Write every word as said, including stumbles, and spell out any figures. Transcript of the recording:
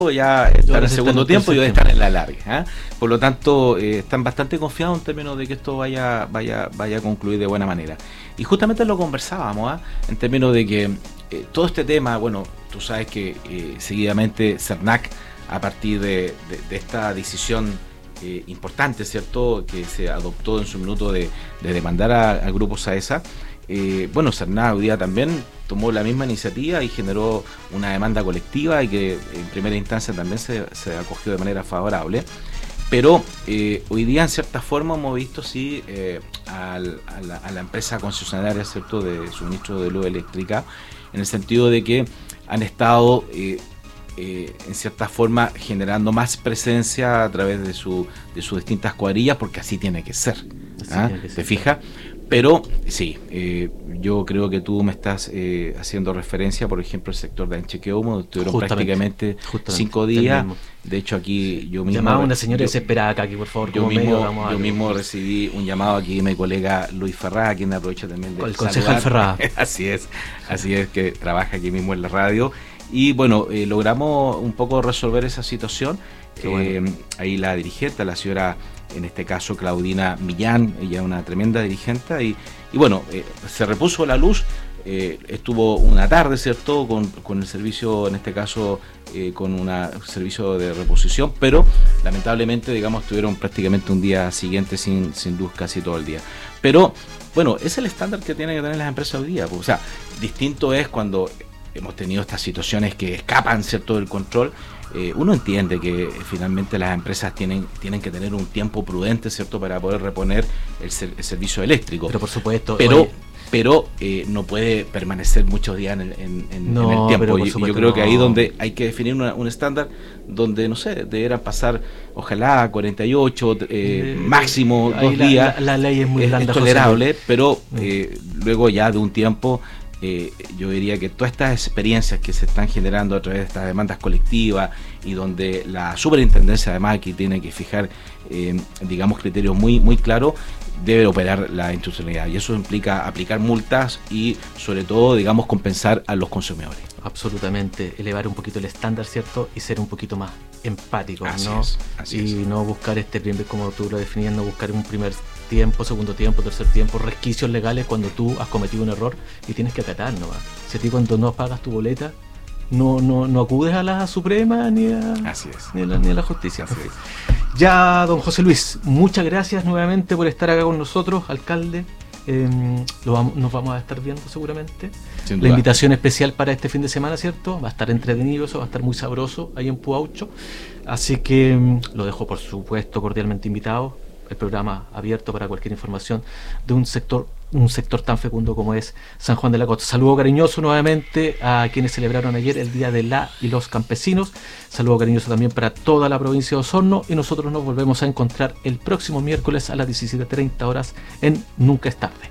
ya están en el segundo tiempo y hoy están en la larga, ¿eh? Por lo tanto, eh, están bastante confiados en términos de que esto vaya vaya vaya a concluir de buena manera. Y justamente lo conversábamos, ¿eh? En términos de que eh, todo este tema, bueno, tú sabes que eh, seguidamente CERNAC, a partir de, de, de esta decisión eh, importante, ¿cierto?, que se adoptó en su minuto de, de demandar al grupo SAESA, eh, bueno, CERNAC hoy día también tomó la misma iniciativa y generó una demanda colectiva y que en primera instancia también se, se acogió de manera favorable. Pero eh, hoy día en cierta forma hemos visto sí eh, al, a, la, a la empresa concesionaria, ¿cierto?, de suministro de luz eléctrica, en el sentido de que han estado eh, eh, en cierta forma generando más presencia a través de, su, de sus distintas cuadrillas, porque así tiene que ser, ¿ah? Tiene que ser. ¿Te fijas? Pero sí, eh, yo creo que tú me estás eh, haciendo referencia, por ejemplo, al sector de Anchiqueumo, estuvieron prácticamente justamente, cinco días. De hecho, aquí yo mismo... Llamaba a una señora desesperada acá, aquí por favor. Yo mismo, medio, vamos yo a mismo recibí un llamado aquí de mi colega Luis Ferrá, quien aprovecha también de el concejal Ferrá. Así es, así es, que trabaja aquí mismo en la radio. Y bueno, eh, logramos un poco resolver esa situación. Eh, bueno. Ahí la dirigente, la señora, en este caso Claudina Millán, ella es una tremenda dirigente, y, y bueno, eh, se repuso la luz, eh, estuvo una tarde, ¿cierto?, con, con el servicio, en este caso, eh, con un servicio de reposición, pero lamentablemente, digamos, tuvieron prácticamente un día siguiente sin, sin luz casi todo el día. Pero, bueno, es el estándar que tienen que tener las empresas hoy día, o sea, distinto es cuando hemos tenido estas situaciones que escapan, ¿cierto?, del control. Eh, uno entiende que eh, finalmente las empresas tienen tienen que tener un tiempo prudente, ¿cierto?, para poder reponer el, ser, el servicio eléctrico. Pero por supuesto, pero oye, pero eh, no puede permanecer muchos días en, en, en, no, en el tiempo. Y, yo creo no. que ahí donde hay que definir una, un estándar donde, no sé, deberán pasar, ojalá, cuarenta y ocho, eh, eh, máximo dos la, días. La, la ley es muy es, blanda, es tolerable, pero eh, luego ya de un tiempo... Eh, yo diría que todas estas experiencias que se están generando a través de estas demandas colectivas y donde la superintendencia además aquí tiene que fijar eh, digamos criterios muy muy claros, debe operar la institucionalidad, y eso implica aplicar multas y sobre todo digamos compensar a los consumidores. Absolutamente, elevar un poquito el estándar, ¿cierto?, y ser un poquito más empáticos, así ¿no? Es, así y es. No buscar este primer, como tú lo definías, no buscar un primer tiempo, segundo tiempo, tercer tiempo, resquicios legales cuando tú has cometido un error y tienes que acatar nomás. Si a ti cuando no pagas tu boleta, no no no acudes a la Suprema ni a, así es. ni a, la, ni a la justicia. Así es. Ya, don José Luis, muchas gracias nuevamente por estar acá con nosotros, alcalde. Eh, lo vamos, nos vamos a estar viendo seguramente. La invitación especial para este fin de semana, ¿cierto? Va a estar entretenido, eso va a estar muy sabroso ahí en Puaucho. Así que um, lo dejo, por supuesto, cordialmente invitado. El programa abierto para cualquier información de un sector un sector tan fecundo como es San Juan de la Costa. Saludo cariñoso nuevamente a quienes celebraron ayer el Día de la y los Campesinos. Saludo cariñoso también para toda la provincia de Osorno, y nosotros nos volvemos a encontrar el próximo miércoles a las diecisiete treinta horas en Nunca es Tarde.